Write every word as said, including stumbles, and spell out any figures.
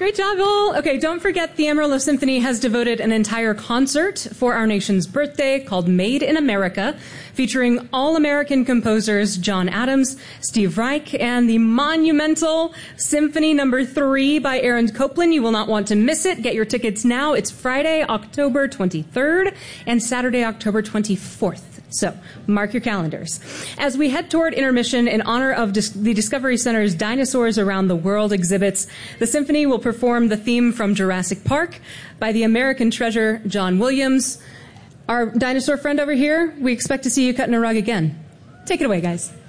Great job, all. Okay, don't forget the Amarillo Symphony has devoted an entire concert for our nation's birthday called Made in America, featuring all-American composers John Adams, Steve Reich, and the monumental Symphony Number Three by Aaron Copland. You will not want to miss it. Get your tickets now. It's Friday, October twenty-third, and Saturday, October twenty-fourth. So, mark your calendars. As we head toward intermission in honor of Dis- the Discovery Center's Dinosaurs Around the World exhibits, the symphony will perform the theme from Jurassic Park by the American treasure John Williams. Our dinosaur friend over here, we expect to see you cutting a rug again. Take it away, guys.